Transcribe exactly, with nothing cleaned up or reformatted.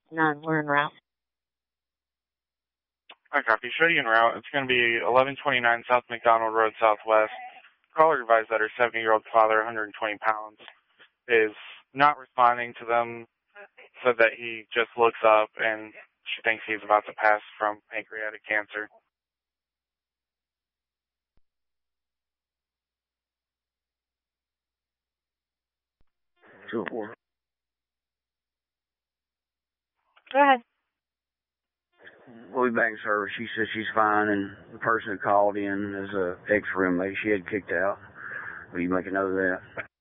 None. We're en route. I copy. Show you en route. It's going to be eleven twenty-nine South McDonald Road Southwest. Caller advised that her seventy-year-old father, one hundred twenty pounds, is not responding to them. Said that he just looks up and she thinks he's about to pass from pancreatic cancer. two oh four. Go ahead. We'll be back in service. She says she's fine, and the person who called in is a ex-roommate she had kicked out. Will you make a note of that?